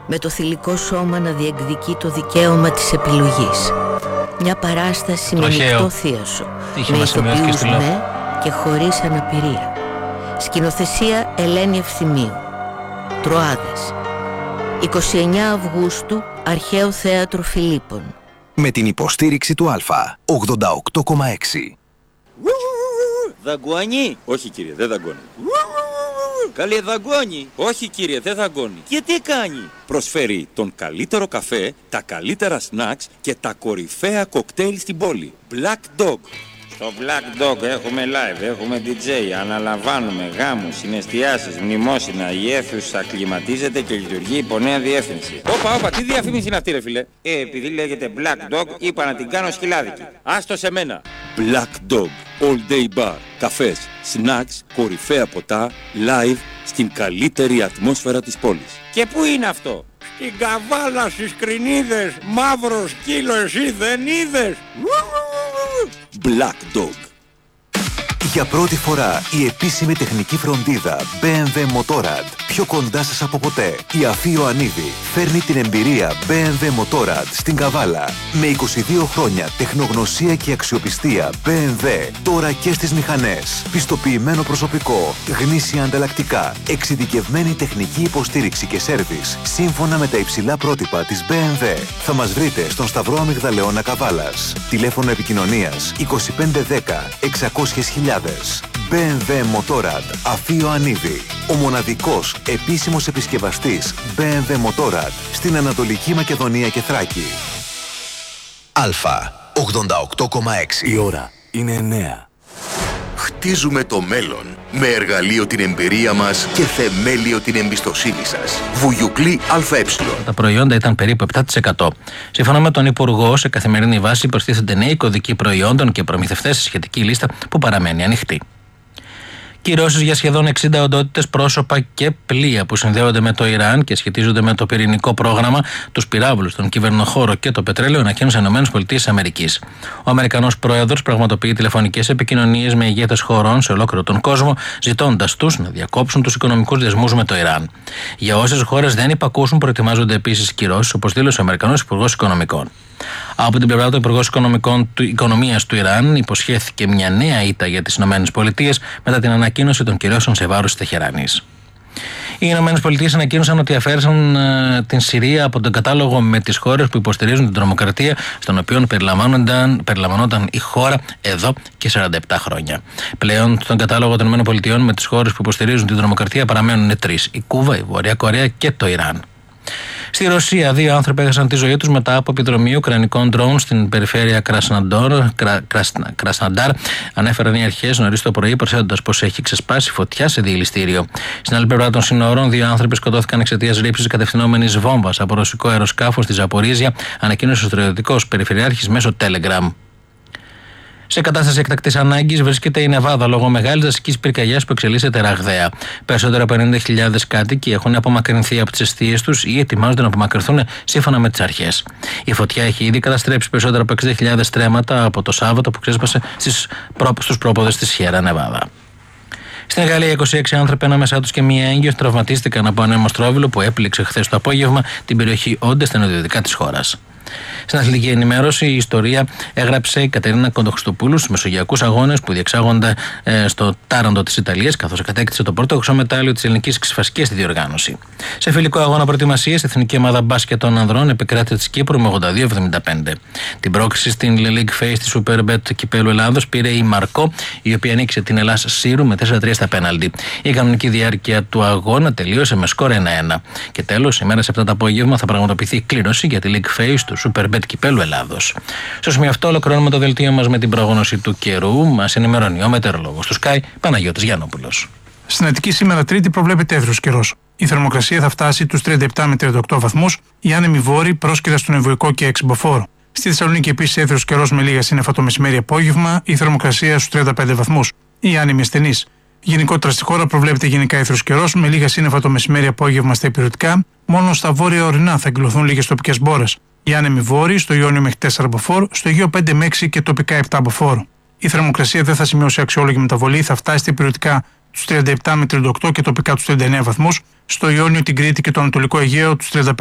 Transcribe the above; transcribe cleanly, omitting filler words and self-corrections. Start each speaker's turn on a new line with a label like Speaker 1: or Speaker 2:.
Speaker 1: με το θηλυκό σώμα να διεκδικεί το δικαίωμα της επιλογής. Μια παράσταση με ανοιχτό θίασο, με ηθοποιούς με και χωρίς αναπηρία. Σκηνοθεσία Ελένη Ευθυμίου. Τροάδες. 29 Αυγούστου, Αρχαίο Θέατρο Φιλίππων.
Speaker 2: Με την υποστήριξη του Α, 88,6.
Speaker 3: Δαγκώνει? Όχι κύριε, δεν δαγκώνει. Καλέ δαγκώνει? Όχι κύριε, δεν δαγκώνει. Και τι κάνει? Προσφέρει τον καλύτερο καφέ, τα καλύτερα σνακς και τα κορυφαία κοκτέιλ στην πόλη. Black Dog. Στο Black Dog έχουμε live, έχουμε DJ, αναλαμβάνουμε γάμους, συναισθιάσεις, μνημόσυνα, η αίθουσα κλιματίζεται και λειτουργεί υπό νέα διεύθυνση. Όπα, τι διαφήμιση είναι αυτή ρε φίλε? Επειδή λέγεται Black Dog, είπα να την κάνω σκυλάδικη. Άστο σε μένα. Black Dog, all day bar, καφές, snacks, κορυφαία ποτά, live, στην καλύτερη ατμόσφαιρα της πόλης. Και πού είναι αυτό? Στην Καβάλα, στις Κρινίδες, μαύρο σκύλο εσύ δεν είδες? Black Dog.
Speaker 2: Για πρώτη φορά η επίσημη τεχνική φροντίδα BMW Motorrad πιο κοντά σας από ποτέ. Η Αφή Ιωαννίδη φέρνει την εμπειρία BMW Motorrad στην Καβάλα. Με 22 χρόνια τεχνογνωσία και αξιοπιστία BMW τώρα και στις μηχανές. Πιστοποιημένο προσωπικό, γνήσια ανταλλακτικά, εξειδικευμένη τεχνική υποστήριξη και σέρβις σύμφωνα με τα υψηλά πρότυπα της BMW. Θα μας βρείτε στον Σταυρό Αμυγδαλεώνα Καβάλας. Τηλέφωνο επικοινωνίας 2510 600.000. BMW Motorrad Αφή Ιωαννίδη. Ο μοναδικός επίσημος επισκευαστής BMW Motorrad στην Ανατολική Μακεδονία και Θράκη. Α, 88,6.
Speaker 4: Η ώρα είναι 9.
Speaker 5: Χτίζουμε το μέλλον με εργαλείο την εμπειρία μας και θεμέλιο την εμπιστοσύνη σας. Βουγιουκλή ΑΕ.
Speaker 6: Τα προϊόντα ήταν περίπου 7%. Σύμφωνα με τον Υπουργό, σε καθημερινή βάση προστίθενται νέοι κωδικοί προϊόντων και προμηθευτές σε σχετική λίστα που παραμένει ανοιχτή. Κυρώσεις για σχεδόν 60 οντότητες, πρόσωπα και πλοία που συνδέονται με το Ιράν και σχετίζονται με το πυρηνικό πρόγραμμα, τους πυράβλους, τον κυβερνοχώρο και το πετρέλαιο, ανακοίνωσαν ΗΠΑ. Ο Αμερικανός πρόεδρος πραγματοποιεί τηλεφωνικές επικοινωνίες με ηγέτες χωρών σε ολόκληρο τον κόσμο, ζητώντας τους να διακόψουν τους οικονομικούς δεσμούς με το Ιράν. Για όσες χώρες δεν υπακούσουν, προετοιμάζονται επίσης κυρώσεις, όπως δήλωσε ο Αμερικανός Υπουργός Οικονομικών. Από την πλευρά του, ο Υπουργός Οικονομίας του Ιράν υποσχέθηκε μια νέα ήττα για τις ΗΠΑ μετά την ανακοίνωση των κυρώσεων σε βάρος της Τεχεράνης. Οι ΗΠΑ ανακοίνωσαν ότι αφαίρεσαν την Συρία από τον κατάλογο με τις χώρες που υποστηρίζουν την τρομοκρατία, στον οποίο περιλαμβανόταν η χώρα εδώ και 47 χρόνια. Πλέον, στον κατάλογο των ΗΠΑ με τις χώρες που υποστηρίζουν την τρομοκρατία παραμένουν τρεις: η Κούβα, η Βόρεια Κορέα και το Ιράν. Στη Ρωσία, 2 άνθρωποι έχασαν τη ζωή τους μετά από επιδρομή ουκρανικών ντρόουν στην περιφέρεια Κρασναντάρ, ανέφεραν οι αρχές νωρίς το πρωί, προσθέτοντας πως έχει ξεσπάσει φωτιά σε διελιστήριο. Στην άλλη πλευρά των σύνορων, 2 άνθρωποι σκοτώθηκαν εξαιτίας ρήψης κατευθυνόμενης βόμβας από ρωσικό αεροσκάφος στη Ζαπορίζια, ανακοίνωσε ο στρατιωτικός περιφερειάρχης μέσω Telegram. Σε κατάσταση εκτακτής ανάγκης βρίσκεται η Νεβάδα λόγω μεγάλης δασικής πυρκαγιάς που εξελίσσεται ραγδαία. Περισσότερο από 90.000 κάτοικοι έχουν απομακρυνθεί από τις εστίες τους ή ετοιμάζονται να απομακρυνθούν σύμφωνα με τις αρχές. Η φωτιά έχει ήδη καταστρέψει περισσότερα από 60.000 στρέμματα από το Σάββατο που ξέσπασε στους πρόποδες της Σιέρα Νεβάδα. Στην Γαλλία, 26 άνθρωποι, ανάμεσά τους και μία έγκυος, τραυματίστηκαν από ένα αιμοστρόβιλο που έπληξε χθες το απόγευμα την περιοχή Όντε στα νοτιοδυτικά της χώρας. Στην αθλητική ενημέρωση, η ιστορία έγραψε η Κατερίνα Κοντοχριστοπούλου στους Μεσογειακούς Αγώνες που διεξάγονται στο Τάραντο της Ιταλίας, καθώς κατέκτησε το πρώτο χρυσομετάλλιο της ελληνικής ξεσφασικής στη διοργάνωση. Σε φιλικό αγώνα προετοιμασίας, η εθνική ομάδα μπάσκετ των ανδρών επικράτησε της Κύπρου με 82-75. Την πρόκριση στην League Phase της Superbet Κυπέλλου Ελλάδος πήρε η Μαρκό, η οποία νίκησε την Ελλάς Σύρου με 4-3 στα πέναλτι. Η κανονική διάρκεια του αγώνα τελείωσε με σκορ 1-1. Και τέλος, σήμερα σε 7 το απόγευμα θα πραγματοποιηθεί κλήρωση για τη League Phase του Superbet Κυπέλλου Ελλάδος. Στο σημείο αυτό ολοκληρώνουμε το δελτίο μας με την πρόγνωση του καιρού. Μας ενημερώνει ο μετεωρολόγος του Sky, Παναγιώτης Γιαννόπουλος.
Speaker 7: Στην Αττική σήμερα Τρίτη προβλέπεται εύθρος καιρός. Η θερμοκρασία θα φτάσει τους 37 με 38 βαθμούς, η άνεμη βόρη πρόσκειρα στον Εμβοϊκό και Εξυμποφόρο. Στη Θεσσαλονίκη επίσης εύθρος καιρός με λίγα σύννεφα το μεσημέρι απόγευμα, η θερμοκρασία στους 35 βαθμούς, η άνεμη ασθενής. Γενικότερα στη χώρα προβλέπεται γενικά εύθρος καιρός με λίγα σύννεφα το μεσημέρι απόγευμα στα υπηρετικά, μόνο στα βόρεια ορεινά θα εκδηλωθούν λίγες τοπικές μπόρες. Η άνεμη βόρη στο Ιόνιο μέχρι 4 μποφόρ, στο Αιγαίο 5 με 6 και τοπικά 7 μποφόρ. Η θερμοκρασία δεν θα σημειώσει αξιόλογη μεταβολή, θα φτάσει στα υπηρετικά τους 37 με 38 και τοπικά τους 39 βαθμούς, στο Ιόνιο, την Κρήτη και το Ανατολικό Αιγαίο τους 35